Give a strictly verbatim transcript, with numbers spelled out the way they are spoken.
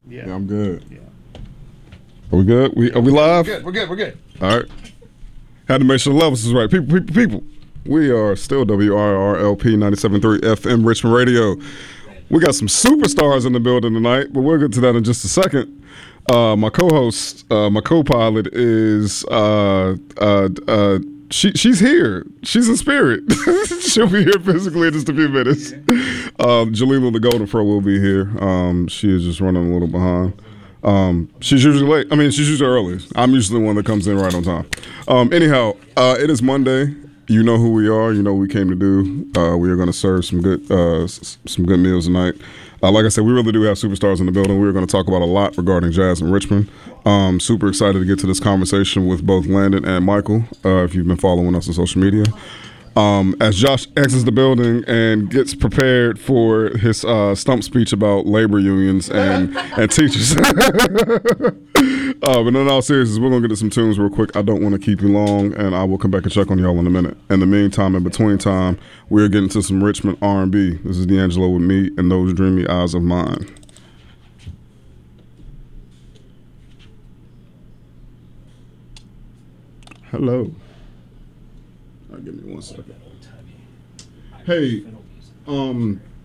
Yeah. Yeah, I'm good. Yeah. Are we good? We are we live? We're good. We're good. We're good. All right. Had to make sure the levels is right. People, people, people. We are still W R R L P ninety-seven point three F M Richmond Radio. We got some superstars in the building tonight, but we'll get to that in just a second. Uh, my co-host, uh, my co-pilot is uh, uh, uh, she. She's here. She's in spirit. She'll be here physically in just a few minutes. Um, Jalila the Golden Fro will be here. Um, she is just running a little behind. Um, she's usually late. I mean, she's usually early. I'm usually the one that comes in right on time. Um, anyhow, uh, it is Monday. You know who we are. You know what we came to do. Uh, we are going to serve some good, uh, s- some good meals tonight. Uh, like I said, we really do have superstars in the building. We're going to talk about a lot regarding jazz in Richmond. Um, super excited to get to this conversation with both Landon and Michael. Uh, if you've been following us on social media. Um, as Josh exits the building and gets prepared for his uh, stump speech about labor unions and, and teachers. uh, but in all seriousness, we're going to get to some tunes real quick. I don't want to keep you long, and I will come back and check on y'all in a minute. In the meantime, in between time, we're getting to some Richmond R and B. This is D'Angelo with me and Those Dreamy Eyes of Mine. Hello. All right, give me one second. Hey, um,